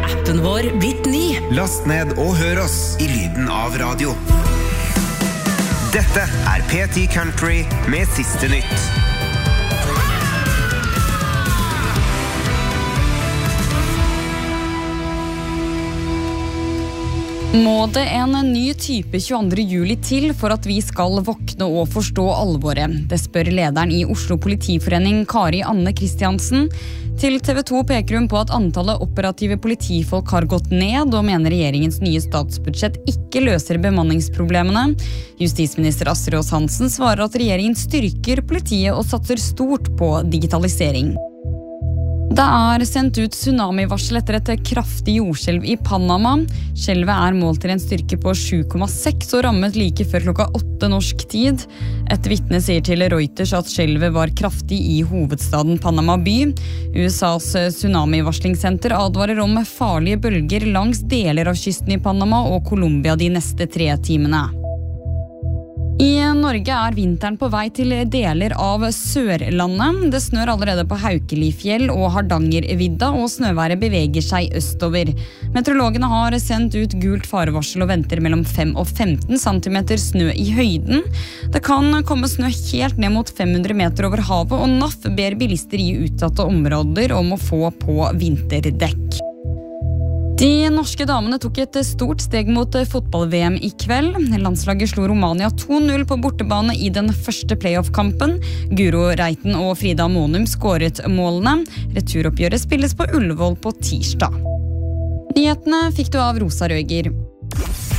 appen vår blitt ny. Last ned og hør oss i lyden av radio. Dette PT Country med siste nytt. Må det en ny type 22. juli til for at vi skal våkne og forstå alvoret? Det spør lederen i Oslo Politiforening, Kari Anne Kristiansen. Til TV 2 peker hun på at antallet operative politifolk har gått ned, og mener regjeringens nye statsbudsjett ikke løser bemanningsproblemene. Justisminister Astrid Aas Hansen svarer at regjeringen styrker politiet og satser stort på digitalisering. Det er sendt ut tsunamivarsel etter et kraftig jordskjelv i Panama. Skjelvet er målt til en styrke på 7,6 og rammet like før klokka 8 norsk tid. Et vitne sier til Reuters at skjelvet var kraftig i hovedstaden Panama by. USAs tsunamivarslingssenter advarer om farlige bølger langs deler av kysten i Panama og Colombia de neste 3 timene. I Norge er vinteren på vei til deler av Sørlandet. Det snør allerede på Haukelifjell og Hardangervidda, og snøværet beveger seg østover. Meteorologene har sendt ut gult farevarsel og venter mellom 5 og 15 cm snø i høyden. Det kan komme snø helt ned mot 500 meter over havet, og NAF ber bilister i utsatte områder om å få på vinterdekk. De norske damene tok et stort steg mot fotball-VM i kveld. Landslaget slo Romania 2-0 på bortebane i den første playoff-kampen. Guro Reiten og Frida Månum skåret målene. Returoppgjøret spilles på Ullevål på tirsdag. Nyhetene fikk du av Rosa Røger.